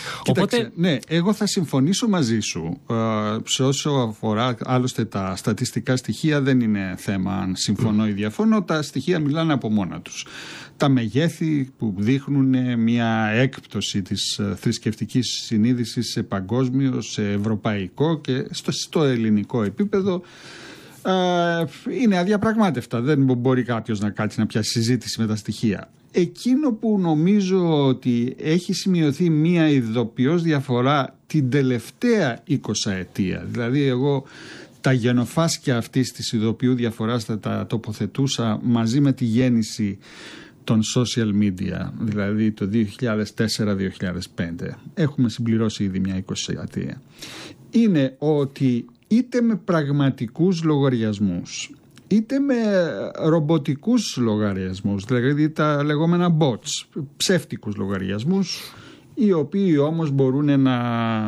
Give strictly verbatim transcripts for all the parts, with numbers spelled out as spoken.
Κοίταξε, Οπότε... ναι, εγώ θα συμφωνήσω μαζί σου ε, σε όσο αφορά, άλλωστε τα στατιστικά στοιχεία δεν είναι θέμα αν συμφωνώ ή διαφωνώ, τα στοιχεία μιλάνε από μόνα τους. Τα μεγέθη που δείχνουν μια έκπτωση της θρησκευτικής συνείδησης σε παγκόσμιο, σε ευρωπαϊκό και στο, στο ελληνικό επίπεδο είναι αδιαπραγμάτευτα. Δεν μπορεί κάποιος να κάτσει να πιάσει συζήτηση με τα στοιχεία. Εκείνο που νομίζω ότι έχει σημειωθεί μία ειδοποιώς διαφορά την τελευταία εικοσαετία, δηλαδή εγώ τα γενοφάσκια αυτής της ειδοποιού διαφοράς θα τα τοποθετούσα μαζί με τη γέννηση των social media, δηλαδή το δύο χιλιάδες τέσσερα δύο χιλιάδες πέντε. Έχουμε συμπληρώσει ήδη μια εικοσαετία. Είναι ότι είτε με πραγματικούς λογαριασμούς, είτε με ρομποτικούς λογαριασμούς, δηλαδή τα λεγόμενα bots, ψεύτικους λογαριασμούς, οι οποίοι όμως μπορούν να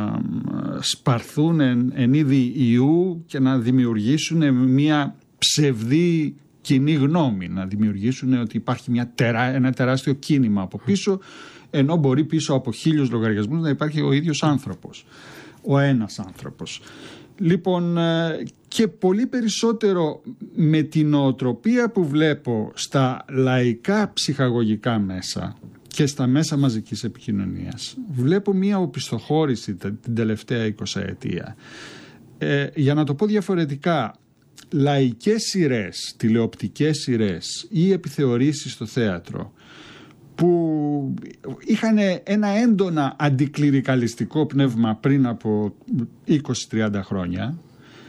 σπαρθούν εν, εν είδη ιού και να δημιουργήσουν μια ψευδή κοινή γνώμη, να δημιουργήσουν ότι υπάρχει μια τερά, ένα τεράστιο κίνημα από πίσω, ενώ μπορεί πίσω από χίλιους λογαριασμούς να υπάρχει ο ίδιος άνθρωπος, ο ένας άνθρωπος. Λοιπόν, και πολύ περισσότερο με την νοοτροπία που βλέπω στα λαϊκά ψυχαγωγικά μέσα και στα μέσα μαζικής επικοινωνίας, βλέπω μια οπισθοχώρηση την τελευταία εικοσαετία. Ε, για να το πω διαφορετικά, λαϊκές σειρές, τηλεοπτικές σειρές ή επιθεωρήσεις στο θέατρο που είχαν ένα έντονα αντικληρικαλιστικό πνεύμα πριν από είκοσι με τριάντα χρόνια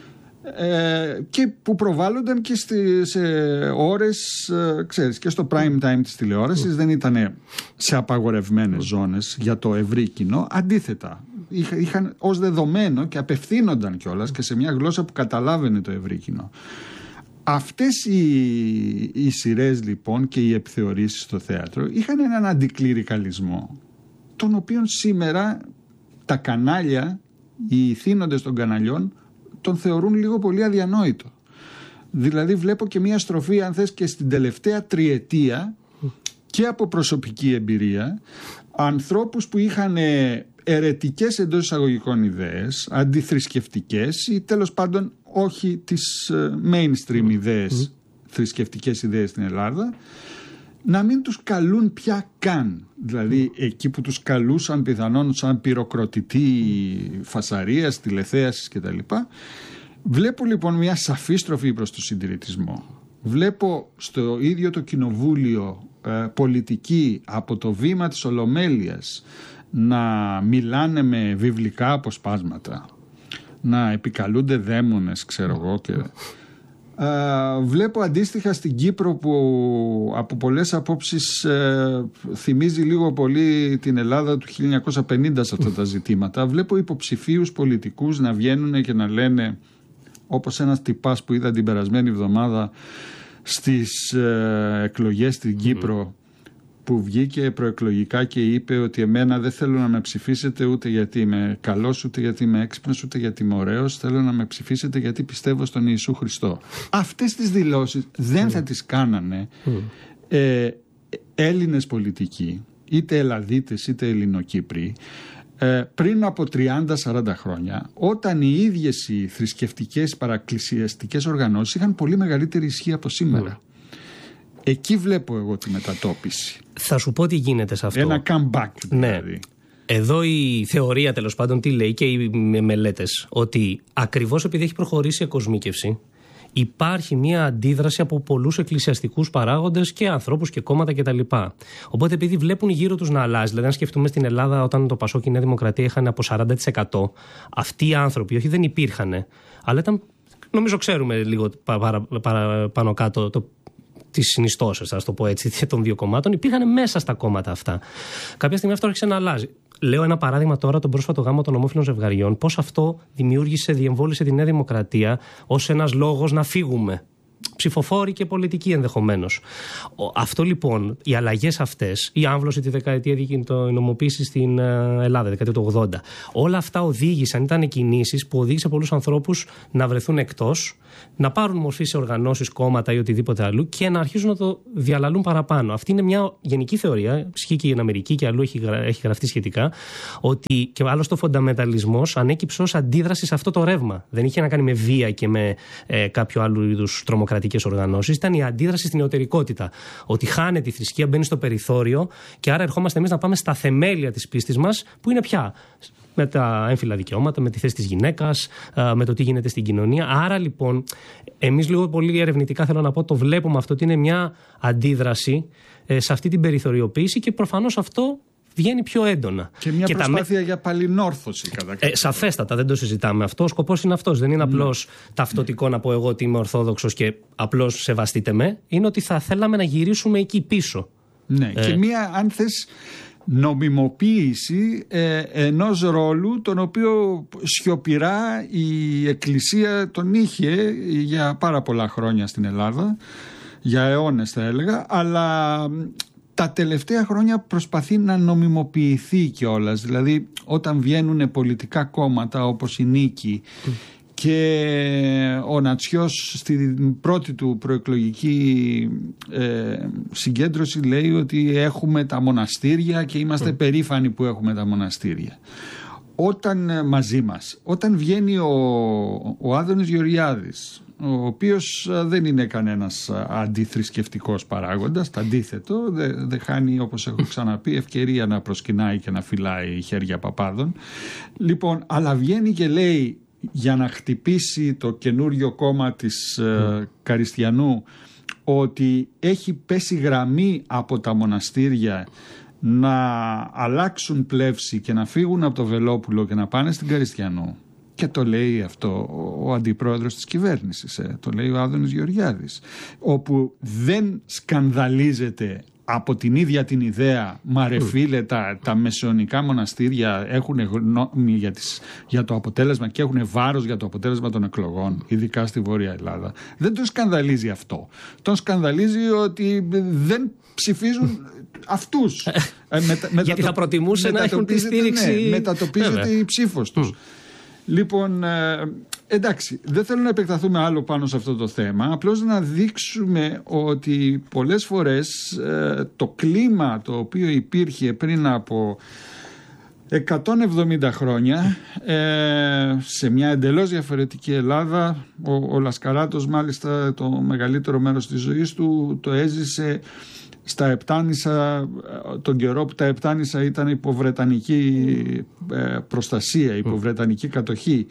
ε, και που προβάλλονταν και στη, σε ώρες, ε, ξέρεις, και στο prime time της τηλεόρασης, δεν ήταν σε απαγορευμένες ζώνες για το ευρύ κοινό, αντίθετα είχαν ως δεδομένο και απευθύνονταν κιόλας και σε μια γλώσσα που καταλάβαινε το ευρύ κοινό. Αυτές οι, οι σειρές λοιπόν και οι επιθεωρήσεις στο θέατρο είχαν έναν αντικληρικαλισμό, τον οποίον σήμερα τα κανάλια, οι ηθήνοντες των καναλιών τον θεωρούν λίγο πολύ αδιανόητο. Δηλαδή βλέπω και μια στροφή, αν θες, και στην τελευταία τριετία και από προσωπική εμπειρία, ανθρώπους που είχαν αιρετικές εντός εισαγωγικών ιδέες, αντιθρησκευτικές ή τέλος πάντων όχι τις mainstream ιδέες, mm. θρησκευτικές ιδέες στην Ελλάδα, να μην τους καλούν πια καν. Δηλαδή mm. εκεί που τους καλούσαν πιθανόν σαν πυροκροτητή φασαρίας, τηλεθέασης κτλ. Βλέπω λοιπόν μια σαφή στροφή προς τον συντηρητισμό. Βλέπω στο ίδιο το κοινοβούλιο ε, πολιτική από το βήμα της Ολομέλειας να μιλάνε με βιβλικά αποσπάσματα, να επικαλούνται δαίμονες, ξέρω εγώ. Και, ε, βλέπω αντίστοιχα στην Κύπρο που από πολλές απόψεις ε, θυμίζει λίγο πολύ την Ελλάδα του χίλια εννιακόσια πενήντα σε αυτά τα ζητήματα. Βλέπω υποψηφίους πολιτικούς να βγαίνουν και να λένε, όπως ένας τυπάς που είδα την περασμένη εβδομάδα στις ε, εκλογές στην Κύπρο, που βγήκε προεκλογικά και είπε ότι εμένα δεν θέλω να με ψηφίσετε ούτε γιατί είμαι καλός, ούτε γιατί είμαι έξυπνος, ούτε γιατί είμαι ωραίος, θέλω να με ψηφίσετε γιατί πιστεύω στον Ιησού Χριστό. Αυτές τις δηλώσεις δεν mm. θα τις κάνανε ε, Έλληνες πολιτικοί, είτε Ελλαδίτες είτε Ελληνοκύπροι, ε, πριν από τριάντα σαράντα χρόνια, όταν οι ίδιες οι θρησκευτικές παρακλησιαστικές οργανώσεις είχαν πολύ μεγαλύτερη ισχύ από σήμερα. Mm. Εκεί βλέπω εγώ τη μετατόπιση. Θα σου πω τι γίνεται σε αυτό. Ένα comeback δηλαδή. Ναι. Εδώ η θεωρία τέλος πάντων τι λέει και οι μελέτες, ότι ακριβώς επειδή έχει προχωρήσει η εκοσμίκευση, υπάρχει μια αντίδραση από πολλούς εκκλησιαστικούς παράγοντες και ανθρώπους και κόμματα κτλ. Οπότε επειδή βλέπουν γύρω τους να αλλάζει, δηλαδή αν σκεφτούμε στην Ελλάδα όταν το Πασόκ και η Νέα Δημοκρατία είχαν από σαράντα τοις εκατό, αυτοί οι άνθρωποι όχι δεν υπήρχαν, αλλά ήταν, νομίζω ξέρουμε λίγο παρα, παρα, πάνω κάτω το τις συνιστώσεις, ας το πω έτσι, των δύο κομμάτων, υπήρχαν μέσα στα κόμματα αυτά. Κάποια στιγμή αυτό άρχισε να αλλάζει. Λέω ένα παράδειγμα τώρα, τον πρόσφατο γάμο των ομόφυλων ζευγαριών, πώς αυτό δημιούργησε, διεμβόλησε τη Νέα Δημοκρατία ως ένας λόγος να φύγουμε. Ψηφοφόροι και πολιτικοί ενδεχομένως. Αυτό λοιπόν, οι αλλαγές αυτές, η άμβλωση τη δεκαετία των νομοποίησης στην Ελλάδα, δεκαετία του ογδόντα, όλα αυτά οδήγησαν, ήταν κινήσεις που οδήγησαν πολλούς ανθρώπους να βρεθούν εκτός να πάρουν μορφή σε οργανώσεις, κόμματα ή οτιδήποτε αλλού και να αρχίζουν να το διαλαλούν παραπάνω. Αυτή είναι μια γενική θεωρία, ισχύει και στην Αμερική και αλλού έχει, γρα, έχει γραφτεί σχετικά, ότι και άλλωστε ο φονταμεταλισμός ανέκυψε ως αντίδραση σε αυτό το ρεύμα. Δεν είχε να κάνει με βία και με ε, κάποιο άλλου είδους τρομοκρατικές οργανώσεις. Ήταν η αντίδραση στην ιδιωτερικότητα. Ότι χάνεται η θρησκεία, μπαίνει στο περιθώριο και άρα ερχόμαστε εμείς να πάμε στα θεμέλια της πίστης μας, που είναι πια με τα έμφυλα δικαιώματα, με τη θέση της γυναίκας, με το τι γίνεται στην κοινωνία. Άρα λοιπόν, εμείς λίγο πολύ ερευνητικά θέλω να πω, το βλέπουμε αυτό ότι είναι μια αντίδραση σε αυτή την περιθωριοποίηση και προφανώς αυτό βγαίνει πιο έντονα. Και μια και προσπάθεια τα... για παλινόρθωση κατά κάποιο. Ε, σαφέστατα, δεν το συζητάμε αυτό. Ο σκοπός είναι αυτός. Δεν είναι απλώς mm. ταυτοτικό να πω εγώ ότι είμαι ορθόδοξος και απλώς σεβαστείτε με. Είναι ότι θα θέλαμε να γυρίσουμε εκεί πίσω. Ναι, ε... και μια, αν θες, νομιμοποίηση ε, ενός ρόλου τον οποίο σιωπηρά η Εκκλησία τον είχε για πάρα πολλά χρόνια στην Ελλάδα, για αιώνες θα έλεγα, αλλά τα τελευταία χρόνια προσπαθεί να νομιμοποιηθεί κιόλας. Δηλαδή όταν βγαίνουν πολιτικά κόμματα όπως η Νίκη mm. και ο Νατσιός στην πρώτη του προεκλογική ε, συγκέντρωση λέει ότι έχουμε τα μοναστήρια και είμαστε mm. περήφανοι που έχουμε τα μοναστήρια. Όταν μαζί μας, όταν βγαίνει ο, ο Άδωνης Γεωργιάδης, ο οποίος δεν είναι κανένας αντιθρησκευτικός παράγοντας, το αντίθετο, δεν δε χάνει, όπως έχω ξαναπεί, ευκαιρία να προσκυνάει και να φυλάει χέρια παπάδων. Λοιπόν, αλλά βγαίνει και λέει, για να χτυπήσει το καινούριο κόμμα της ε, Καριστιανού, ότι έχει πέσει γραμμή από τα μοναστήρια να αλλάξουν πλεύση και να φύγουν από το Βελόπουλο και να πάνε στην Καριστιανού. Και το λέει αυτό ο αντιπρόεδρος της κυβέρνησης, ε, το λέει ο Άδωνης Γεωργιάδης, όπου δεν σκανδαλίζεται από την ίδια την ιδέα, μα ρε φίλε, τα, τα μεσαιωνικά μοναστήρια έχουν γνώμη για, τις, για το αποτέλεσμα και έχουν βάρος για το αποτέλεσμα των εκλογών, ειδικά στη Βόρεια Ελλάδα. Δεν τον σκανδαλίζει αυτό. Τον σκανδαλίζει ότι δεν ψηφίζουν αυτούς. ε, μετα, μετα, Γιατί θα προτιμούσε να έχουν τη στήριξη. Ναι, μετατοπίζεται η ψήφος τους. Λοιπόν, ε, εντάξει, δεν θέλω να επεκταθούμε άλλο πάνω σε αυτό το θέμα, απλώς να δείξουμε ότι πολλές φορές ε, το κλίμα το οποίο υπήρχε πριν από εκατόν εβδομήντα χρόνια ε, σε μια εντελώς διαφορετική Ελλάδα, ο, ο Λασκαράτος μάλιστα το μεγαλύτερο μέρος της ζωής του το έζησε στα Επτάνησα, τον καιρό που τα Επτάνησα ήταν υποβρετανική προστασία, υποβρετανική κατοχή.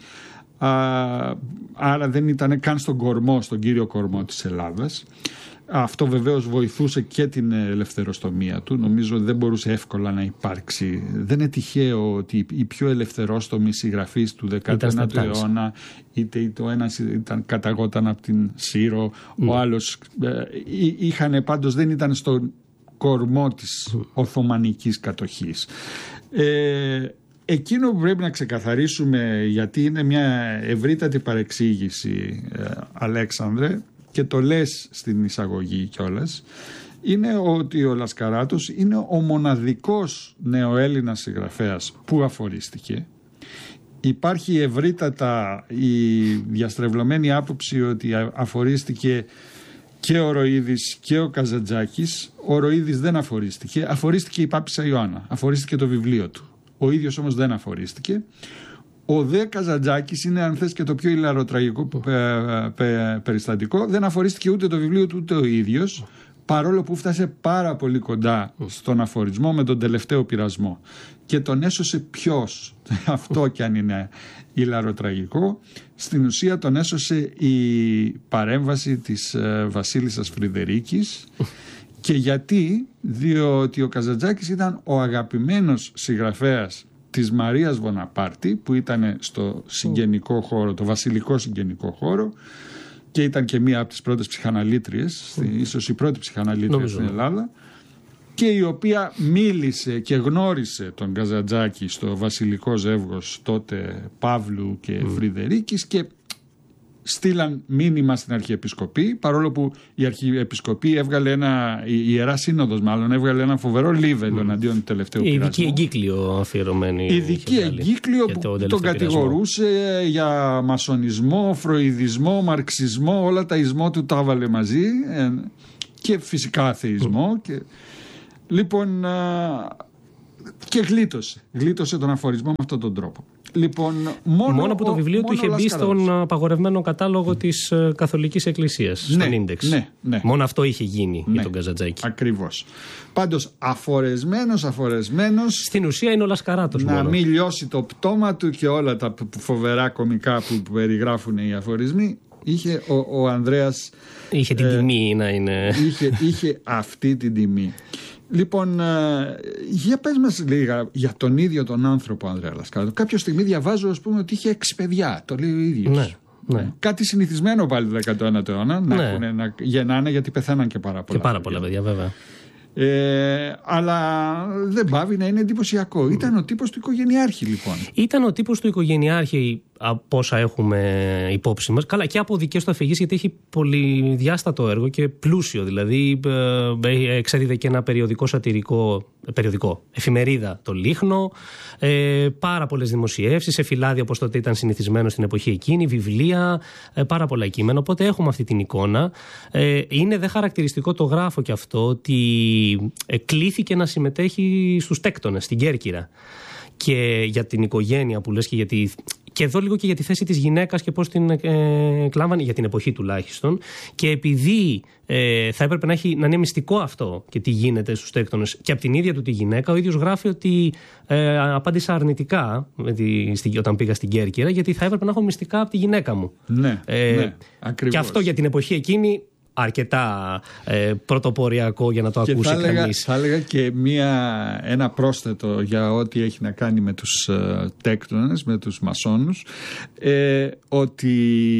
Άρα δεν ήταν καν στον κορμό, στον κύριο κορμό της Ελλάδας. Αυτό βεβαίως βοηθούσε και την ελευθεροστομία του. Νομίζω δεν μπορούσε εύκολα να υπάρξει. Δεν είναι τυχαίο ότι οι πιο ελευθερόστομοι συγγραφείς του δεκάτου ένατου αιώνα, είτε το ένας ήταν, καταγόταν από την Σύρο, mm. ο άλλος ε, είχαν, πάντως δεν ήταν στον κορμό της mm. Οθωμανικής κατοχής. Ε, Εκείνο που πρέπει να ξεκαθαρίσουμε, γιατί είναι μια ευρύτατη παρεξήγηση, ε, Αλέξανδρε, και το λες στην εισαγωγή κιόλας, είναι ότι ο Λασκαράτος είναι ο μοναδικός νεοέλληνας συγγραφέας που αφορίστηκε. Υπάρχει ευρύτατα η διαστρεβλωμένη άποψη ότι αφορίστηκε και ο Ροΐδης και ο Καζαντζάκης. Ο Ροΐδης δεν αφορίστηκε, αφορίστηκε η Πάπισσα Ιωάννα, αφορίστηκε το βιβλίο του. Ο ίδιος όμως δεν αφορίστηκε. Ο δε Καζαντζάκης είναι, αν θες, και το πιο ηλαροτραγικό πε, πε, περιστατικό. Δεν αφορίστηκε ούτε το βιβλίο του ούτε ο ίδιος, παρόλο που φτάσε πάρα πολύ κοντά στον αφορισμό με τον τελευταίο πειρασμό. Και τον έσωσε ποιος? Αυτό κι αν είναι ηλαροτραγικό. Στην ουσία τον έσωσε η παρέμβαση της ε, Βασίλισσας Φρυδερίκης. Και γιατί? Διότι ο Καζαντζάκης ήταν ο αγαπημένος συγγραφέας της Μαρίας Βοναπάρτη, που ήταν στο συγγενικό χώρο, το βασιλικό συγγενικό χώρο, και ήταν και μία από τις πρώτες ψυχαναλήτριες, mm. ίσως η πρώτη ψυχαναλήτρια Νομίζω. στην Ελλάδα, και η οποία μίλησε και γνώρισε τον Καζαντζάκη στο βασιλικό ζεύγος τότε Παύλου και mm. Φρυδερίκης, και στείλαν μήνυμα στην Αρχιεπισκοπή, παρόλο που η Αρχιεπισκοπή έβγαλε ένα, η Ιερά Σύνοδος μάλλον, έβγαλε ένα φοβερό λίβελο εναντίον του τελευταίου πειρασμού. Η ειδική εγκύκλιο αφιερωμένη. Η ειδική εγκύκλιο που το τον κατηγορούσε για μασονισμό, φροηδισμό, μαρξισμό, όλα τα ισμό του τα έβαλε μαζί και φυσικά αθεισμό. Mm. Και... Λοιπόν, και γλίτωσε. Γλίτωσε τον αφορισμό με αυτόν τον τρόπο. Λοιπόν, μόνο, μόνο που το βιβλίο ο, του είχε μπει στον απαγορευμένο κατάλογο της uh, Καθολικής Εκκλησίας, ναι, στον ίντεξ. Ναι, ναι. Μόνο αυτό είχε γίνει ναι, για τον Καζαντζάκη. Ακριβώς. Πάντως, αφορεσμένος, αφορεσμένος. Στην ουσία είναι ο Λασκαράτος. Να μόνο. μην λιώσει το πτώμα του και όλα τα φοβερά κομικά που περιγράφουν οι αφορισμοί. Είχε ο, ο Ανδρέας. Είχε την ε, τιμή να είναι. Είχε, είχε αυτή την τιμή. Λοιπόν, για πες μας λίγα για τον ίδιο τον άνθρωπο Ανδρέα Λασκαράτο. Κάποια στιγμή διαβάζω, ας πούμε, ότι είχε έξι παιδιά. Το λέει ο ίδιος. Ναι, ναι. Κάτι συνηθισμένο πάλι του δέκατου ένατου αιώνα. Ναι. Να, έχουν, να γεννάνε, γιατί πεθαίναν και πάρα πολλά. Και πάρα πολλά παιδιά, βέβαια. Ε, αλλά δεν πάβει να είναι εντυπωσιακό. Mm. Ήταν ο τύπος του οικογενειάρχη, λοιπόν. Ήταν ο τύπος του οικογενειάρχη, από όσα έχουμε υπόψη μας. Καλά, και από δικές του αφηγήσεις, γιατί έχει πολυδιάστατο έργο και πλούσιο. Δηλαδή, ε, εξέδιδε και ένα περιοδικό σατυρικό, περιοδικό, εφημερίδα, το Λίχνο. Ε, πάρα πολλές δημοσιεύσεις, σε φυλάδια όπως τότε ήταν συνηθισμένο στην εποχή εκείνη, βιβλία, ε, πάρα πολλά κείμενα. Οπότε έχουμε αυτή την εικόνα. Ε, είναι δε χαρακτηριστικό, το γράφω και αυτό, ότι ε, κλήθηκε να συμμετέχει στους τέκτονες, στην Κέρκυρα. Και για την οικογένεια που λες και, γιατί, και εδώ λίγο και για τη θέση της γυναίκας και πώς την ε, κλάμβανε, για την εποχή τουλάχιστον. Και επειδή ε, θα έπρεπε να, έχει, να είναι μυστικό αυτό και τι γίνεται στους τέκτονες και από την ίδια του τη γυναίκα, ο ίδιος γράφει ότι ε, απάντησα αρνητικά δηλαδή, όταν πήγα στην Κέρκυρα, γιατί θα έπρεπε να έχω μυστικά από τη γυναίκα μου. Ναι, ε, ναι, ακριβώς. Και αυτό για την εποχή εκείνη αρκετά ε, πρωτοποριακό για να το και ακούσει θα έλεγα, κανείς. Θα έλεγα και μία, ένα πρόσθετο για ό,τι έχει να κάνει με τους ε, τέκτονες, με τους μασόνους, ε, ότι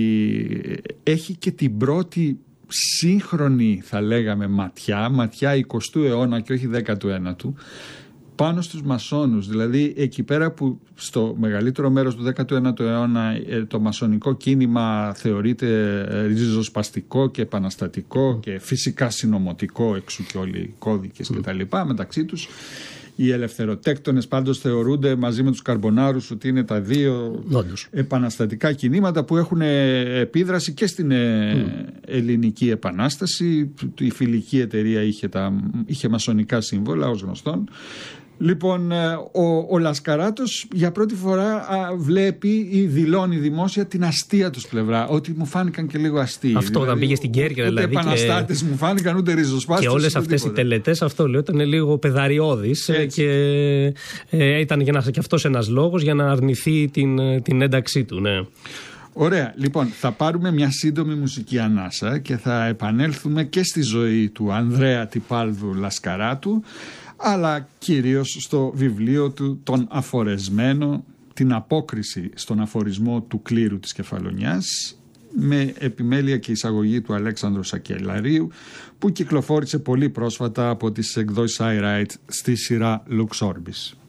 έχει και την πρώτη σύγχρονη, θα λέγαμε, ματιά, ματιά εικοστού αιώνα και όχι δέκατου ένατου, πάνω στους μασόνους. Δηλαδή εκεί πέρα που στο μεγαλύτερο μέρος του δέκατου ένατου αιώνα το μασονικό κίνημα θεωρείται ριζοσπαστικό και επαναστατικό και φυσικά συνωμοτικό, εξού και όλοι οι κώδικες mm. και τα λοιπά μεταξύ τους. Οι ελευθεροτέκτονες πάντως θεωρούνται μαζί με τους καρμπονάρους ότι είναι τα δύο Όντως. επαναστατικά κινήματα που έχουν επίδραση και στην mm. ελληνική επανάσταση. Η Φιλική Εταιρεία είχε, τα, είχε μασονικά σύμβολα ως γνωστόν. Λοιπόν, ο, ο Λασκαράτος για πρώτη φορά α, βλέπει ή δηλώνει δημόσια την αστεία τους πλευρά, ότι μου φάνηκαν και λίγο αστείοι. Αυτό δηλαδή, όταν πήγε στην Κέρκυρα, ούτε δηλαδή. Ούτε επαναστάτες και... μου φάνηκαν, ούτε ριζοσπάστες. Και όλες αυτές οι τελετές, αυτό λέω, ήταν λίγο πεδαριώδης και ε, ήταν για να, και αυτός ένας λόγος για να αρνηθεί την, την ένταξή του, ναι. Ωραία, λοιπόν, θα πάρουμε μια σύντομη μουσική ανάσα και θα επανέλθουμε και στη ζωή του Ανδρέα Τυπάλδου Λασκαράτου, αλλά κυρίως στο βιβλίο του «Τον αφορεσμένο», την απόκριση στον αφορισμό του κλήρου της Κεφαλονιάς, με επιμέλεια και εισαγωγή του Αλέξανδρου Σακελαρίου, που κυκλοφόρησε πολύ πρόσφατα από τις εκδόσεις iWrite στη σειρά Lux Orbis.